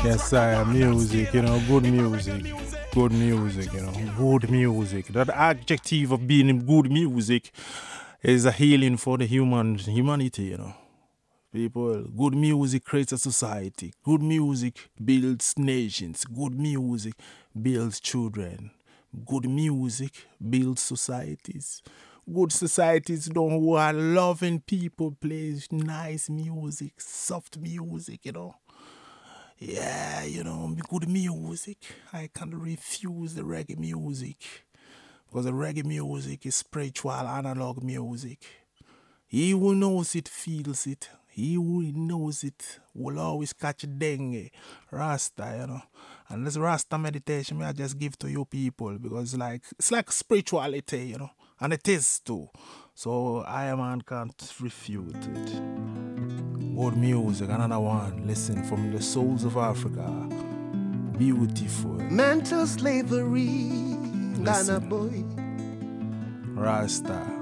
Yes, I music, good music. Good music, good music. That adjective of being good music is a healing for the humanity. People, good music creates a society. Good music builds nations. Good music builds children. Good music builds societies. Good societies don't who are loving people play nice music, soft music. Yeah, good music. I can't refuse the reggae music because the reggae music is spiritual analog music. He who knows it feels it. He who knows it will always catch dengue. Rasta. And this Rasta meditation may I just give to you people because it's like spirituality. And it is too. So I man can't refute it. Good music, another one. Listen from the souls of Africa. Beautiful. Mental slavery, Ghana Listen. boy. Rasta.